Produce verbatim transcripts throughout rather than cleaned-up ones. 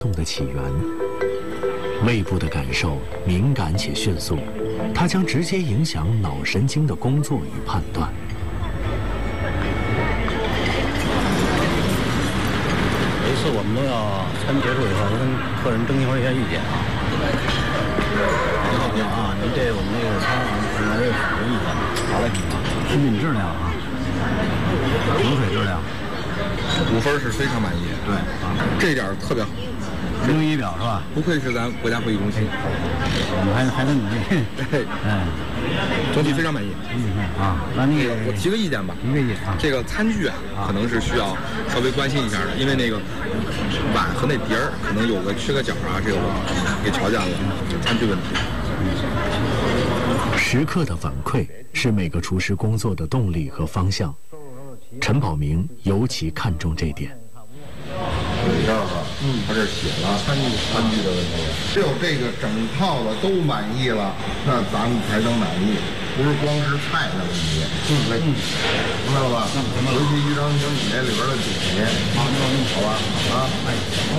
动的起源。胃部的感受敏感且迅速，它将直接影响脑神经的工作与判断。 每次我们都要餐结束以后跟客人征求一下意见啊。你好，你好啊，您对我们这个餐来有什么意见？好嘞，食品质量啊，酒水质量， 五分是非常满意。 对啊， 这一点特别好。 仪仪表是吧？ 不愧是咱国家会议中心， 我们还还在努力。 对， 哎， 整体非常满意。 嗯啊，那那个我提个意见吧。 一个意见啊， 这个餐具啊，可能是需要稍微关心一下的，因为那个碗和那碟儿可能有个缺个角啊，这个我给瞧见了，就餐具问题。 食客的反馈是每个厨师工作的动力和方向。陈宝明尤其看重这点。 你知道吧？嗯，他这写了餐具餐具的问题，只有这个整套的都满意了，那咱们才能满意，不是光是菜的问题。嗯，对，嗯，明白了吧？尤其于章兄你那里边的底，好，好吧，啊，哎，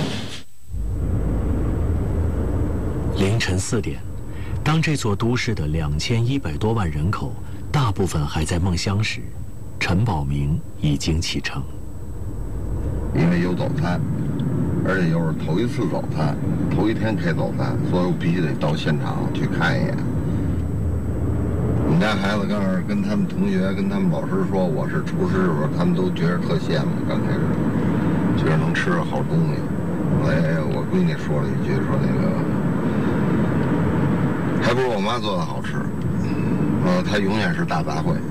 好。凌晨四点，当这座都市的两千一百多万人口大部分还在梦乡时，陈宝明已经启程。 因为有早餐，而且又是头一次早餐，头一天开早餐，所以我必须得到现场去看一眼。我们家孩子刚开始跟他们同学、跟他们老师说我是厨师的时候，他们都觉得特羡慕，刚开始觉得能吃着好东西。后来我闺女说了一句，说那个还不如我妈做的好吃。呃，她永远是大杂烩，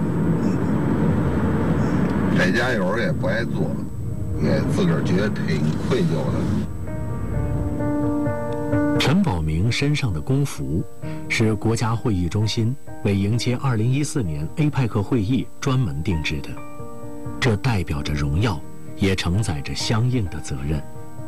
在家有时候也不爱做。也自个儿觉得挺愧疚的。陈宝明身上的工服是国家会议中心为迎接二零一四年 A P E C 会议专门定制的，这代表着荣耀，也承载着相应的责任。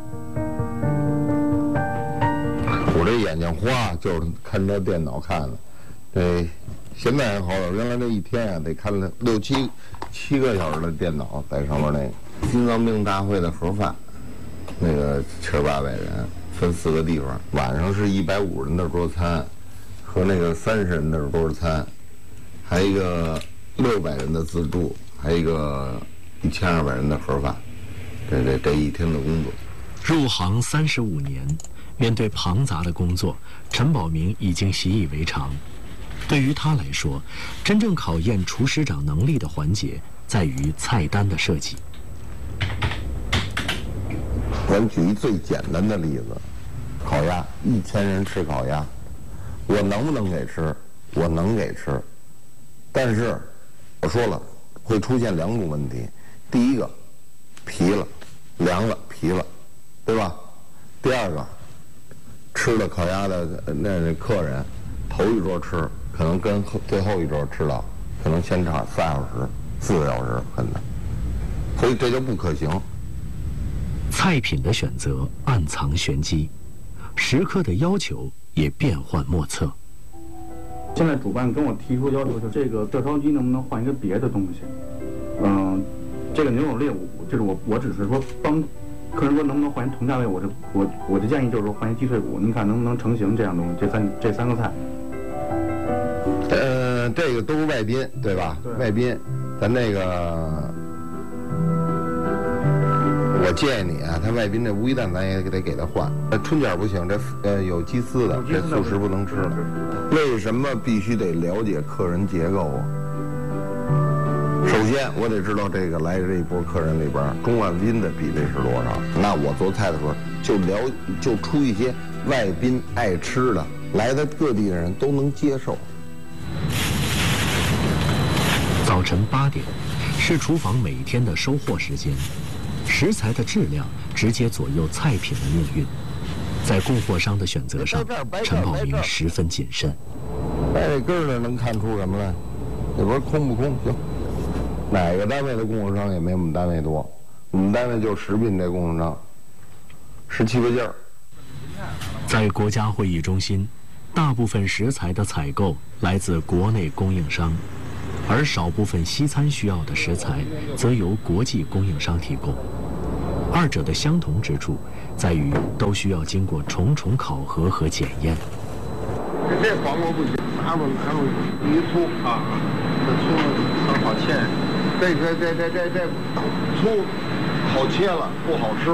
我这眼睛花，就是看着电脑看的。这现在还好点，原来那一天啊得看了六七七个小时的电脑在上面那个。心脏病大会的盒饭，那个七八百人，分四个地方。晚上是一百五人的桌餐，和那个三十人的桌餐，还有一个六百人的自助，还有一个一千二百人的盒饭。这这这一天的工作。 入行三十五年，面对庞杂的工作，陈宝明已经习以为常。对于他来说，真正考验厨师长能力的环节在于菜单的设计。 咱举一最简单的例子，烤鸭，一千人吃烤鸭，我能不能给吃？我能给吃，但是我说了，会出现两种问题。第一个，皮了，凉了，皮了，对吧？第二个，吃了烤鸭的那那客人，头一桌吃，可能跟最后一桌吃到，可能先差仨小时、四个小时，可能，所以这就不可行。 菜品的选择暗藏玄机，食客的要求也变幻莫测。 现在主办跟我提出要求，就是这个照烧鸡能不能换一个别的东西？嗯，这个牛肉列五，就是我我只是说帮客人说能不能换一同价位，我这我我的建议就是说换一鸡腿骨，您看能不能成型这样东西？这三这三个菜。 呃，这个都是外宾，对吧？对，外宾，咱那个。我建议你啊，他外宾这乌鸡蛋咱也得给他换。呃，春卷不行，这呃有鸡丝的，这素食不能吃了。为什么必须得了解客人结构啊？首先，我得知道这个来这一波客人里边中外宾的比例是多少。那我做菜的时候就了就出一些外宾爱吃的，来的各地的人都能接受。 早晨八点，是厨房每天的收获时间。食材的质量直接左右菜品的命运，在供货商的选择上，陈宝明十分谨慎。 掰这根儿呢，能看出什么来？这边空不空？行，哪个单位的供货商也没我们单位多，我们单位就食品这供货商，十七个劲儿。 在国家会议中心，大部分食材的采购来自国内供应商，而少部分西餐需要的食材则由国际供应商提供。二者的相同之处在于都需要经过重重考核和检验。 这这黄瓜不行，拿着拿着鱼粗啊，这粗很好切，这这这这这这粗好切了，不好吃。